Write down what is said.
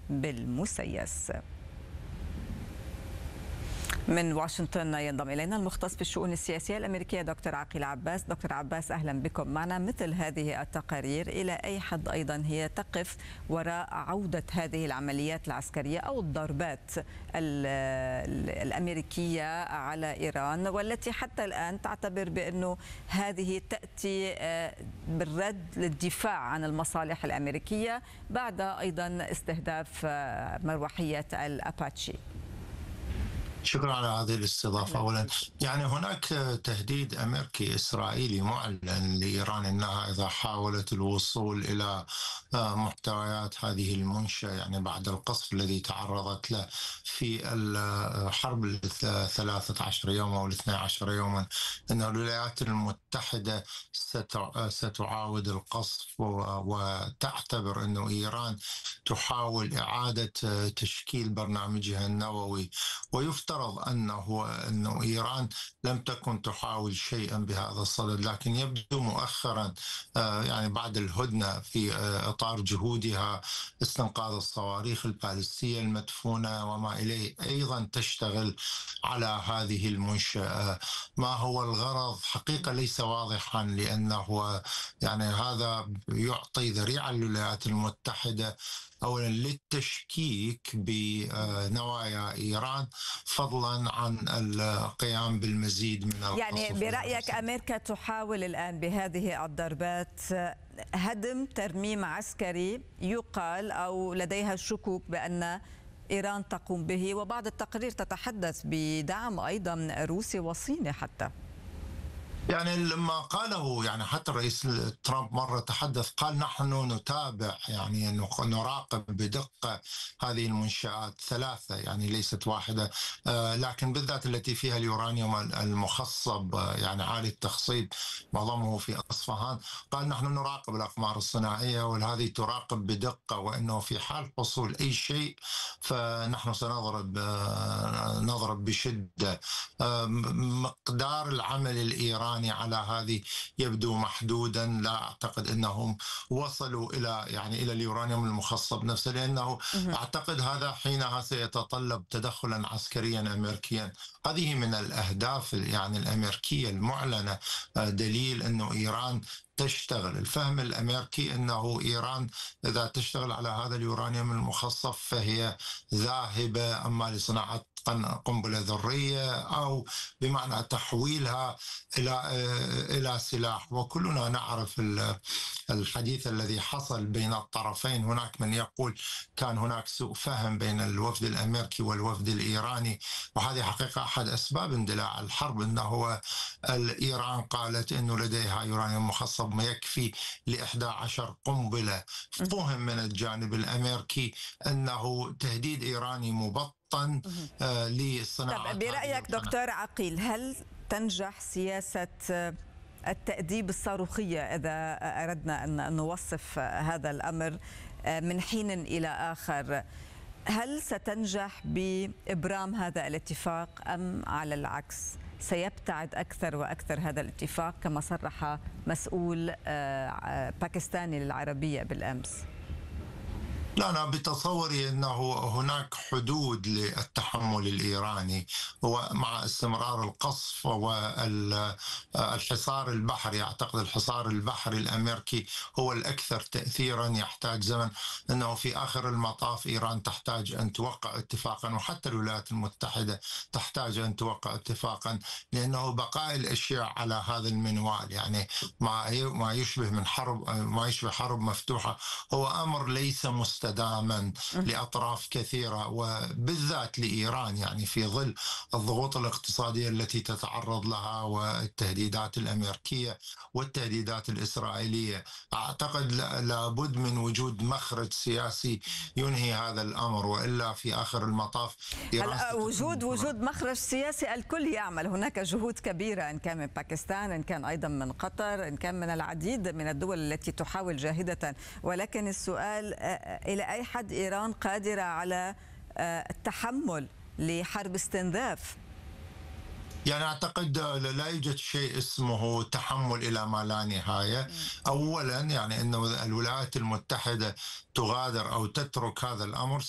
بالمسيس. من واشنطن ينضم إلينا المختص بالشؤون السياسية الأمريكية دكتور عقيل عباس. دكتور عباس، أهلا بكم معنا. مثل هذه التقارير إلى أي حد أيضا هي تقف وراء عودة هذه العمليات العسكرية أو الضربات الأمريكية على إيران، والتي حتى الآن تعتبر بأنه هذه تأتي بالرد للدفاع عن المصالح الأمريكية بعد أيضا استهداف مروحية الأباتشي؟ شكرا على هذه الاستضافة. أولا يعني هناك تهديد أمريكي إسرائيلي معلن لإيران أنها إذا حاولت الوصول إلى محتويات هذه المنشأة، يعني بعد القصف الذي تعرضت له في الحرب 13 يوما أو 12 يوما، أن الولايات المتحدة ستعاود القصف، وتعتبر أن إيران تحاول إعادة تشكيل برنامجها النووي. ويفترض أنه إيران لم تكن تحاول شيئا بهذا الصدد، لكن يبدو مؤخرا يعني بعد الهدنة في إطار جهودها استنقاذ الصواريخ البالستية المدفونة وما إليه، أيضا تشتغل على هذه المنشأة. ما هو الغرض حقيقة ليس واضحا، لأنه يعني هذا يعطي ذريعة للولايات المتحدة أولا للتشكيك بنوايا إيران، فضلا عن القيام بالمزيد من القصف. يعني برأيك أمريكا تحاول الآن بهذه الضربات هدم ترميم عسكري يقال أو لديها الشكوك بأن إيران تقوم به، وبعض التقارير تتحدث بدعم أيضا روسي وصيني حتى؟ يعني لما قاله يعني حتى الرئيس ترامب مرة تحدث، قال نحن نتابع، يعني نراقب بدقة هذه المنشآت ثلاثة، يعني ليست واحدة، لكن بالذات التي فيها اليورانيوم المخصب يعني عالي التخصيب معظمه في أصفهان. قال نحن نراقب الأقمار الصناعية وهذه تراقب بدقة، وأنه في حال حصول أي شيء فنحن سنضرب بشدة. مقدار العمل الإيراني على هذه يبدو محدودا، لا أعتقد أنهم وصلوا إلى اليورانيوم المخصب نفسه، لأنه أعتقد هذا حينها سيتطلب تدخلا عسكريا أمريكيا. هذه من الأهداف يعني الأمريكية المعلنة، دليل أنه إيران تشتغل. الفهم الأمريكي أنه إيران إذا تشتغل على هذا اليورانيوم المخصب فهي ذاهبة أما لصناعة قنبلة ذرية أو بمعنى تحويلها إلى سلاح. وكلنا نعرف الحديث الذي حصل بين الطرفين. هناك من يقول كان هناك سوء فهم بين الوفد الأمريكي والوفد الإيراني، وهذه حقيقة أحد أسباب اندلاع الحرب، أنه إيران قالت أنه لديها يورانيوم مخصب ما يكفي ل11 قنبلة. فهم من الجانب الأمريكي أنه تهديد إيراني مبطن لصناعة. برأيك دكتور عقيل، هل تنجح سياسة التأديب الصاروخية إذا أردنا أن نوصف هذا الأمر من حين إلى آخر؟ هل ستنجح بإبرام هذا الاتفاق أم على العكس سيبتعد أكثر وأكثر هذا الاتفاق كما صرح مسؤول باكستاني للعربية بالأمس؟ لا، أنا بتصوري أنه هناك حدود للتحمل الإيراني، ومع استمرار القصف والحصار البحري. أعتقد الحصار البحري الأمريكي هو الأكثر تأثيرا، يحتاج زمن. أنه في آخر المطاف إيران تحتاج أن توقع اتفاقا، وحتى الولايات المتحدة تحتاج أن توقع اتفاقا، لأنه بقاء الأشياء على هذا المنوال، يعني ما يشبه حرب مفتوحة، هو أمر ليس مستداما لأطراف كثيرة، وبالذات لإيران، يعني في ظل الضغوط الاقتصادية التي تتعرض لها والتهديدات الأمريكية والتهديدات الإسرائيلية. أعتقد لابد من وجود مخرج سياسي ينهي هذا الأمر، وإلا في آخر المطاف وجود مخرج سياسي الكل يعمل. هناك جهود كبيرة إن كان من باكستان، إن كان أيضا من قطر، إن كان من العديد من الدول التي تحاول جاهدة، ولكن السؤال إلى أي حد إيران قادرة على التحمل لحرب استنزاف؟ يعني أعتقد لا يوجد شيء اسمه تحمل إلى ما لا نهاية. أولا يعني أن الولايات المتحدة تغادر أو تترك هذا الأمر